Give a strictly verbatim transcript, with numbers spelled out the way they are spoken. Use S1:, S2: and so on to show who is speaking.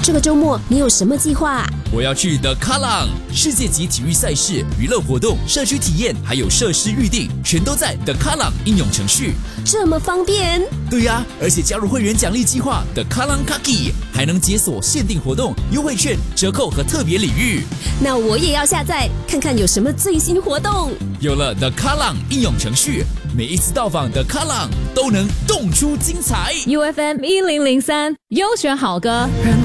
S1: 这个周末你有什么计划？
S2: 我要去The Kallang 世界级体育赛事、娱乐活动、社区体验，还有设施预定，全都在 The Kallang 应用程序。
S1: 这么方便？
S2: 对呀、啊，而且加入会员奖励计划 The Kallang Kaki， 还能解锁限定活动、优惠券、折扣和特别礼遇。
S1: 那我也要下载看看有什么最新活动。
S2: 有了 The Kallang 应用程序，每一次到访 The Kallang 都能动出精彩。
S3: U F M 一零零三优选好歌。
S4: 让